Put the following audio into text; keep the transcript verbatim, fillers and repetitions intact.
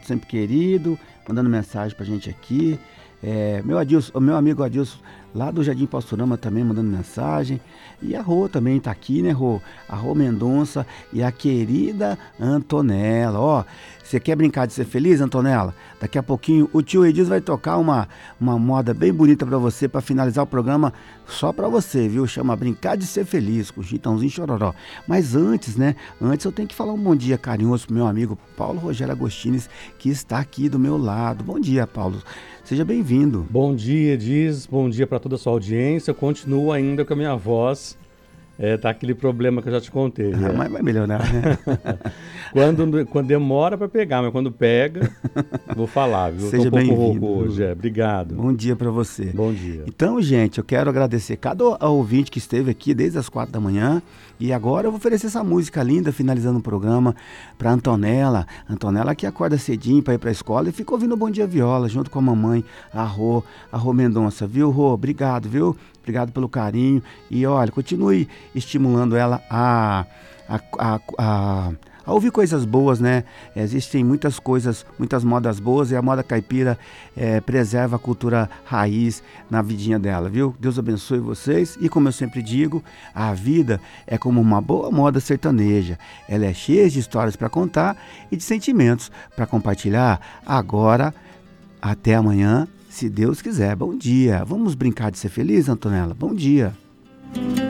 sempre querido, mandando mensagem pra gente aqui. É, meu, Adilson, o meu amigo Adilson, lá do Jardim Pastorama, também mandando mensagem. E a Rô também tá aqui, né, Rô? A Rô Mendonça e a querida Antonella. Ó, você quer brincar de ser feliz, Antonella? Daqui a pouquinho o tio Edilson vai tocar uma, uma moda bem bonita pra você, pra finalizar o programa só pra você, viu? Chama Brincar de Ser Feliz, com Chitãozinho e Chororó. Mas antes, né? Antes eu tenho que falar um bom dia carinhoso pro meu amigo Paulo Rogério Agostines, que está aqui do meu lado. Bom dia, Paulo. Seja bem-vindo. Bom dia, Diz. Bom dia para toda a sua audiência. Eu continuo ainda com a minha voz. É, tá aquele problema que eu já te contei. Ah, é. mas vai melhorar, né? quando, quando demora para pegar, mas quando pega, vou falar, viu? Seja eu tô um pouco bem-vindo. rouco hoje. É. Obrigado. Bom dia para você. Bom dia. Então, gente, eu quero agradecer cada ouvinte que esteve aqui desde as quatro da manhã. E agora eu vou oferecer essa música linda, finalizando o programa, para Antonella. Antonella que acorda cedinho para ir para a escola e fica ouvindo o Bom Dia Viola, junto com a mamãe, a Rô, a Rô Mendonça. Viu, Rô? Obrigado, viu? Obrigado pelo carinho. E olha, continue estimulando ela a, a, a, a, a ouvir coisas boas, né? Existem muitas coisas, muitas modas boas, e a moda caipira é, preserva a cultura raiz na vidinha dela, viu? Deus abençoe vocês. E como eu sempre digo, a vida é como uma boa moda sertaneja. Ela é cheia de histórias para contar e de sentimentos para compartilhar. Agora, até amanhã, se Deus quiser. Bom dia. Vamos brincar de ser feliz, Antonella? Bom dia.